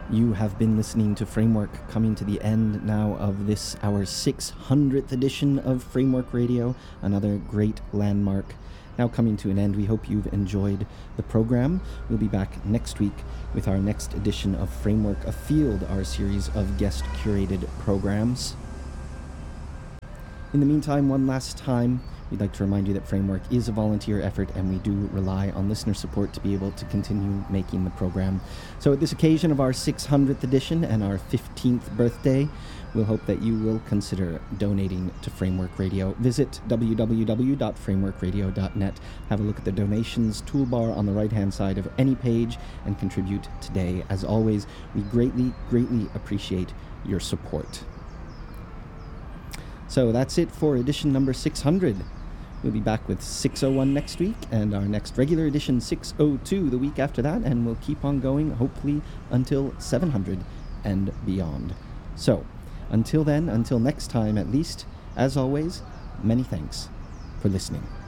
You have been listening to Framework, coming to the end now of this, our 600th edition of Framework Radio, another great landmark. Now coming to an end, we hope you've enjoyed the program. We'll be back next week with our next edition of Framework Afield, our series of guest-curated programs. In the meantime, one last time, we'd like to remind you that Framework is a volunteer effort and we do rely on listener support to be able to continue making the program. So at this occasion of our 600th edition and our 15th birthday, we'll hope that you will consider donating to Framework Radio. Visit www.frameworkradio.net. Have a look at the donations toolbar on the right-hand side of any page and contribute today. As always, we greatly, greatly appreciate your support. So that's it for edition number 600. We'll be back with 601 next week, and our next regular edition 602 the week after that, and we'll keep on going, hopefully, until 700 and beyond. So, until then, until next time at least, as always, many thanks for listening.